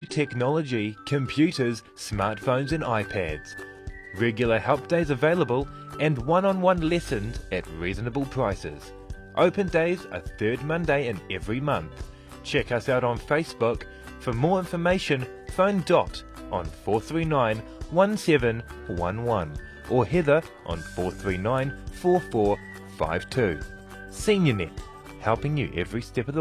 technology, computers, smartphones and iPads. Regular help days available and one-on-one lessons at reasonable prices. Open days are third Monday in every month. Check us out on Facebook. For more information, phone Dot on 439 1711 or Heather on 439 4452. SeniorNet, helping you every step of the way.